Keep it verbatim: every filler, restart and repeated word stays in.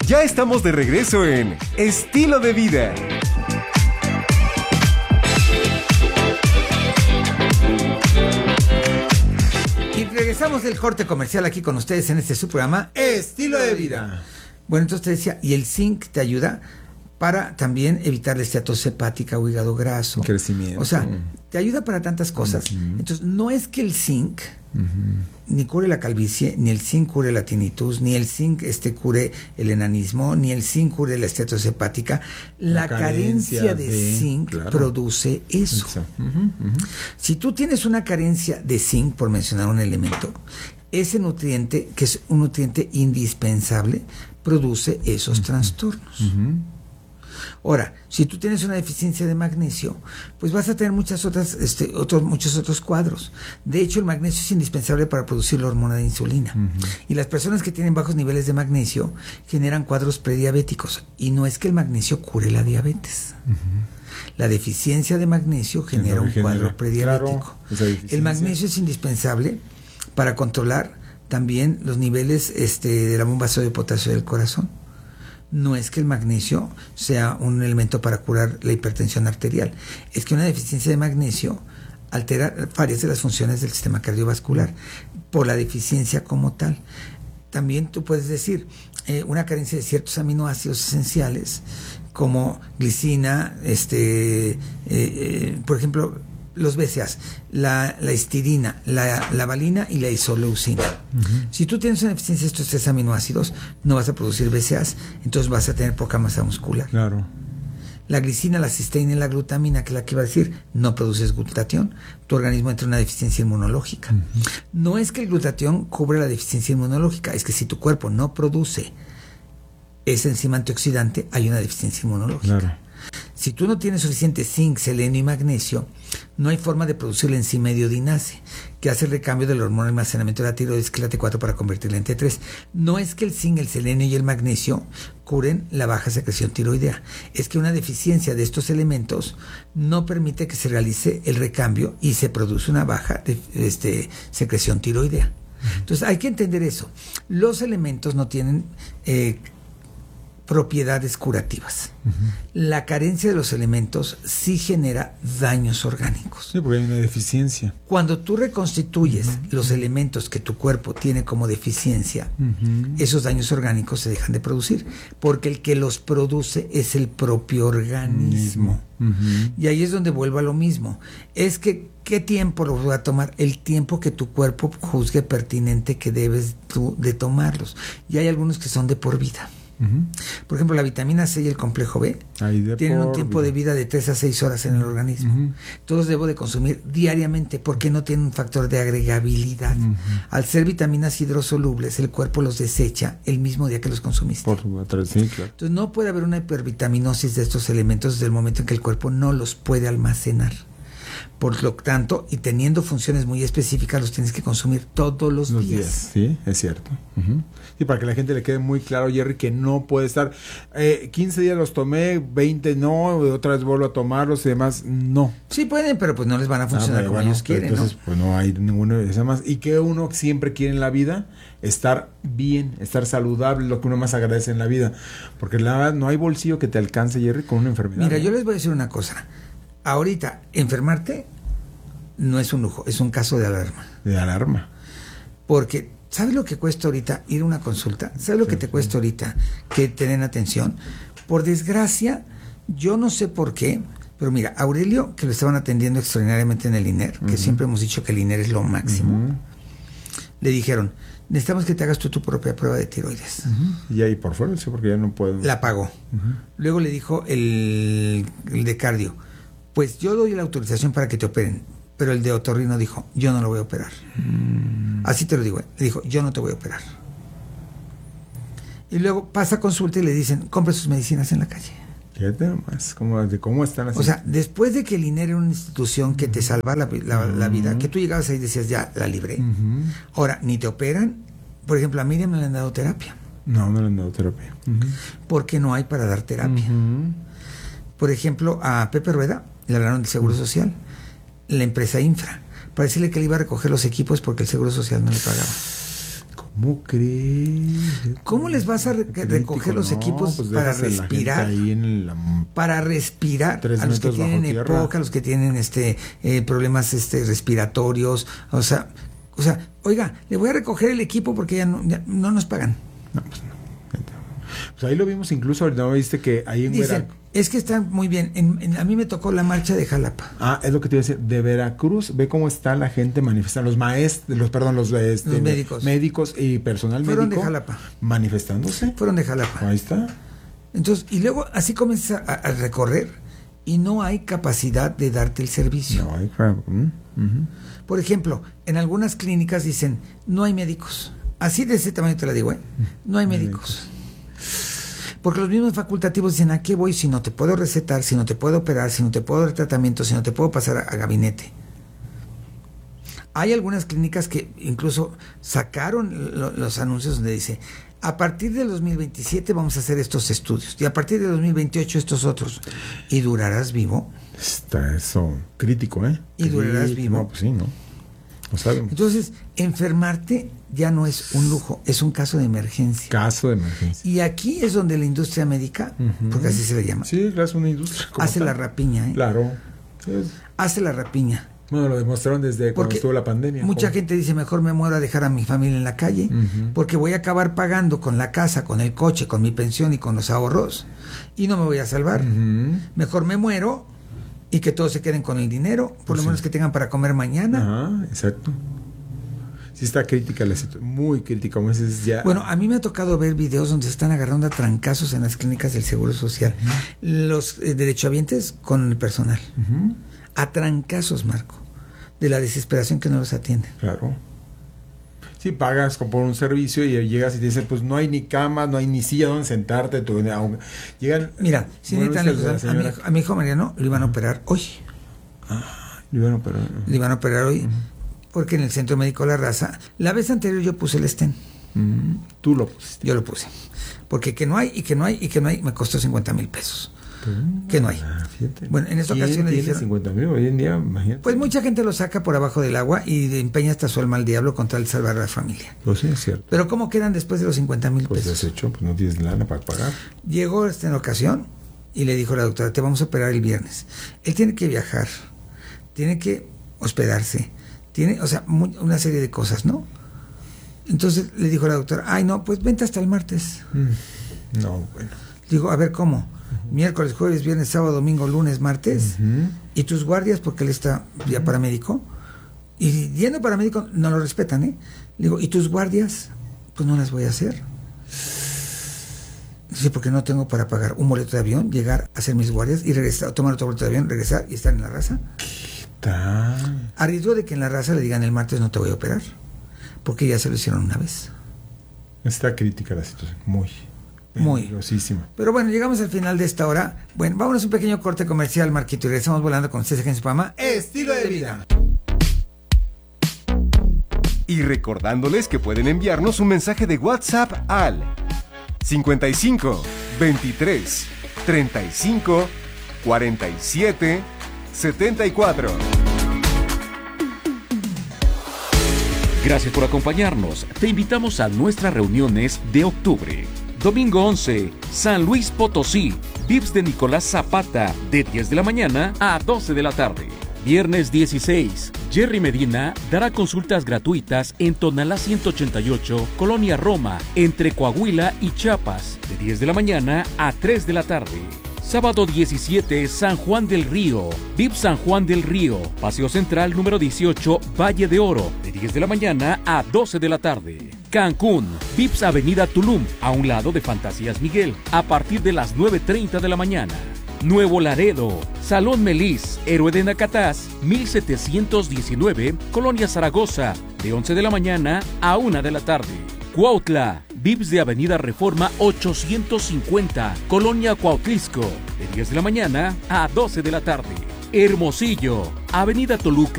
Ya estamos de regreso en Estilo de Vida. Y regresamos del corte comercial aquí con ustedes en este su programa Estilo de Vida. Bueno, entonces te decía, y el zinc te ayuda para también evitar la esteatosis hepática o hígado graso. Crecimiento. O sea, te ayuda para tantas cosas. Uh-huh. Entonces, no es que el zinc uh-huh. ni cure la calvicie, ni el zinc cure la tinnitus, ni el zinc este, cure el enanismo, ni el zinc cure la esteatosis hepática. La, la carencia, carencia de, de zinc claro. produce eso. eso. Uh-huh, uh-huh. Si tú tienes una carencia de zinc, por mencionar un elemento, ese nutriente, que es un nutriente indispensable, produce esos uh-huh. trastornos. Uh-huh. Ahora, si tú tienes una deficiencia de magnesio, pues vas a tener muchas otras, este, otros, muchos otros cuadros. De hecho, el magnesio es indispensable para producir la hormona de insulina. Uh-huh. Y las personas que tienen bajos niveles de magnesio generan cuadros prediabéticos. Y no es que el magnesio cure la diabetes. Uh-huh. La deficiencia de magnesio genera no, un genera, cuadro prediabético. Claro, el magnesio es indispensable para controlar también los niveles este, de la bomba de potasio del corazón. No es que el magnesio sea un elemento para curar la hipertensión arterial, es que una deficiencia de magnesio altera varias de las funciones del sistema cardiovascular por la deficiencia como tal. También tú puedes decir eh, una carencia de ciertos aminoácidos esenciales como glicina, este, eh, eh, por ejemplo, los B C A As, la, la histidina, la, la valina y la isoleucina. Uh-huh. Si tú tienes una deficiencia de estos tres aminoácidos, no vas a producir B C A As, entonces vas a tener poca masa muscular. Claro. La glicina, la cisteína y la glutamina, que es la que iba a decir, no produces glutatión. Tu organismo entra en una deficiencia inmunológica. Uh-huh. No es que el glutatión cubre la deficiencia inmunológica, es que si tu cuerpo no produce esa enzima antioxidante, hay una deficiencia inmunológica. Claro. Si tú no tienes suficiente zinc, selenio y magnesio, no hay forma de producir la enzima iodinase, que hace el recambio del hormona de almacenamiento de la tiroides, que es la T cuatro, para convertirla en T tres. No es que el zinc, el selenio y el magnesio curen la baja secreción tiroidea, es que una deficiencia de estos elementos no permite que se realice el recambio y se produce una baja de, este, secreción tiroidea. Entonces hay que entender eso. Los elementos no tienen eh, propiedades curativas. Uh-huh. La carencia de los elementos sí genera daños orgánicos. Sí, porque hay una deficiencia. Cuando tú reconstituyes uh-huh. los elementos que tu cuerpo tiene como deficiencia, uh-huh. esos daños orgánicos se dejan de producir, porque el que los produce es el propio organismo. Uh-huh. Y ahí es donde vuelvo a lo mismo. Es que, ¿qué tiempo lo va a tomar? El tiempo que tu cuerpo juzgue pertinente que debes tú de tomarlos. Y hay algunos que son de por vida. Uh-huh. Por ejemplo, la vitamina C y el complejo B tienen un tiempo vida. de vida de tres a seis horas en el organismo. Uh-huh. Todos debo de consumir diariamente porque no tienen un factor de agregabilidad. Uh-huh. Al ser vitaminas hidrosolubles, el cuerpo los desecha el mismo día que los consumiste. Por supuesto, sí, claro. Entonces no puede haber una hipervitaminosis de estos elementos desde el momento en que el cuerpo no los puede almacenar. Por lo tanto, y teniendo funciones muy específicas, los tienes que consumir todos los, los días. días. Sí, es cierto. Uh-huh. Y para que la gente le quede muy claro, Jerry, que no puede estar eh, quince días los tomé, veinte no, otra vez vuelvo a tomarlos y demás, no. Sí pueden, pero pues no les van a funcionar ah, como bueno, ellos quieren, entonces, ¿no? Pues no hay ninguno de esas más. Y que uno siempre quiere en la vida estar bien, estar saludable, lo que uno más agradece en la vida. Porque la verdad no hay bolsillo que te alcance, Jerry, con una enfermedad. Mira, ¿no? yo les voy a decir una cosa. Ahorita, enfermarte no es un lujo, es un caso de alarma. De alarma. Porque, ¿sabes lo que cuesta ahorita ir a una consulta? ¿Sabes lo sí, que te sí. cuesta ahorita que te den atención? Por desgracia, yo no sé por qué, pero mira, Aurelio, que lo estaban atendiendo extraordinariamente en el I N E R, uh-huh. que siempre hemos dicho que el I N E R es lo máximo, uh-huh. le dijeron, necesitamos que te hagas tú tu propia prueba de tiroides. Uh-huh. Y ahí por fuera, sí, porque ya no puedo. La pagó. Uh-huh. Luego le dijo el, el de cardio, pues yo doy la autorización para que te operen, pero el de otorrino dijo, yo no lo voy a operar. Mm. Así te lo digo, le dijo, yo no te voy a operar. Y luego pasa a consulta y le dicen, compre sus medicinas en la calle. Fíjate más, ¿cómo, de cómo están así? O sea, después de que el I N E R era una institución que te salva la, la, uh-huh. la vida, que tú llegabas ahí y decías, ya, la libré. Uh-huh. Ahora, ni te operan. Por ejemplo, a Miriam no le han dado terapia. No, no le han dado terapia. Uh-huh. Porque no hay para dar terapia. Uh-huh. Por ejemplo, a Pepe Rueda le hablaron del Seguro uh-huh. Social, la empresa Infra, para decirle que le iba a recoger los equipos porque el Seguro Social no le pagaba. ¿Cómo crees? ¿Cómo les vas a re- recoger los no, equipos pues para dejas a la gente respirar? ahí en la- Para respirar Tres a los que metros bajo tienen tierra. EPOC, a los que tienen este eh, problemas este respiratorios, o sea, o sea, oiga, le voy a recoger el equipo porque ya no, ya no nos pagan. No, pues no. Pues ahí lo vimos incluso, ahorita ¿no viste que ahí en Dicen, Veracruz? es que está muy bien. En, en- a mí me tocó la marcha de Jalapa. Ah, es lo que te iba a decir, de Veracruz, ve cómo está la gente manifestando, los maestros, los, perdón, los, este, Los médicos. médicos y personal Fueron médico de Jalapa. manifestándose. Fueron de Jalapa. Ahí está. Entonces, y luego así comienzas a, a recorrer y no hay capacidad de darte el servicio. No, hay, mm, ujú. Por ejemplo, en algunas clínicas dicen, no hay médicos. Así de ese tamaño te la digo, ¿eh? No hay médicos. Porque los mismos facultativos dicen, ¿a qué voy si no te puedo recetar, si no te puedo operar, si no te puedo dar tratamiento, si no te puedo pasar a, a gabinete? Hay algunas clínicas que incluso sacaron lo- los anuncios donde dice, a partir del dos mil veintisiete vamos a hacer estos estudios y a partir del dos mil veintiocho estos otros. ¿Y durarás vivo? Está eso crítico, ¿eh? ¿Y durarás Crítico. vivo? No, pues sí, ¿no? Lo sabemos. Entonces, enfermarte ya no es un lujo, es un caso de emergencia. Caso de emergencia. Y aquí es donde la industria médica, Ujú. porque así se le llama, Sí, claro, es una industria. como hace tal. la rapiña, ¿eh? Claro. Sí, es- Hace la rapiña. Bueno, lo demostraron desde cuando Porque estuvo la pandemia. mucha ¿cómo? gente dice, mejor me muero a dejar a mi familia en la calle, Ujú. porque voy a acabar pagando con la casa, con el coche, con mi pensión y con los ahorros, y no me voy a salvar. Ujú. Mejor me muero y que todos se queden con el dinero, por Pues lo sí. menos que tengan para comer mañana. Ajá, exacto. Sí está crítica la situación, muy crítica, como dices ya. Bueno, a mí me ha tocado ver videos donde se están agarrando a trancazos en las clínicas del Seguro Social. Los eh, derechohabientes con el personal. Ujú, A trancazos, Marco. De la desesperación que no los atienden. claro. Sí, pagas por un servicio y llegas y te dicen, pues no hay ni cama, no hay ni silla donde sentarte. Tú, aún- llegan. Mira, si bueno, necesitan dice la lejos, a, mi, señora, a mi hijo Mariano lo iban a operar hoy. y bueno, pero, Le iban a operar hoy porque en el Centro Médico La Raza, la vez anterior yo puse el estén. mm, tú lo pusiste. Yo lo puse. Porque que no hay y que no hay y que no hay me costó cincuenta mil pesos. Que no hay. Ah, fíjate. Bueno, en esta ¿Quién ocasión le tiene dijeron- cincuenta mil hoy en día, imagínate. Pues mucha gente lo saca por abajo del agua y empeña hasta su alma al diablo con tal de salvar a la familia. Pues sí, es cierto. Pero ¿cómo quedan después de los cincuenta mil Pues pesos? deshecho, pues no tienes lana para pagar. Llegó esta en ocasión y le dijo a la doctora, te vamos a operar el viernes. Él tiene que viajar, tiene que hospedarse, tiene, o sea, mu- una serie de cosas, ¿no? Entonces le dijo a la doctora, ay no, pues vente hasta el martes. Mm, No, bueno. Digo, a ver, ¿cómo? Miércoles, jueves, viernes, sábado, domingo, lunes, martes. Ujú. ¿Y tus guardias? Porque él está ya paramédico. Y yendo paramédico, no lo respetan, ¿eh? Le digo, ¿y tus guardias? Pues no las voy a hacer. Sí, porque no tengo para pagar un boleto de avión, llegar a hacer mis guardias y regresar, tomar otro boleto de avión, regresar y estar en la raza. Está. A riesgo de que en la raza le digan el martes no te voy a operar. Porque ya se lo hicieron una vez. Está crítica la situación. Muy. Muy. Peligrosísima. Pero bueno, llegamos al final de esta hora. Bueno, vámonos a un pequeño corte comercial, Marquito, y regresamos volando con ustedes aquí en su programa Estilo de vida. Y recordándoles que pueden enviarnos un mensaje de WhatsApp al cincuenta y cinco, veintitrés, treinta y cinco, cuarenta y siete, setenta y cuatro. Gracias por acompañarnos. Te invitamos a nuestras reuniones de octubre. Domingo once, San Luis Potosí. V I Ps de Nicolás Zapata, de diez de la mañana a doce de la tarde. Viernes dieciséis, Jerry Medina dará consultas gratuitas en Tonalá ciento ochenta y ocho, Colonia Roma, entre Coahuila y Chiapas, de diez de la mañana a tres de la tarde. Sábado diecisiete, San Juan del Río. V I P San Juan del Río. Paseo Central número dieciocho, Valle de Oro. De diez de la mañana a doce de la tarde. Cancún. V I P S Avenida Tulum, a un lado de Fantasías Miguel. A partir de las nueve treinta de la mañana. Nuevo Laredo. Salón Melis, Héroe de Nacatás, mil setecientos diecinueve, Colonia Zaragoza. De once de la mañana a una de la tarde. Cuautla. V I P S de Avenida Reforma ochocientos cincuenta, Colonia Cuautlisco, de diez de la mañana a doce de la tarde. Hermosillo, Avenida Toluca.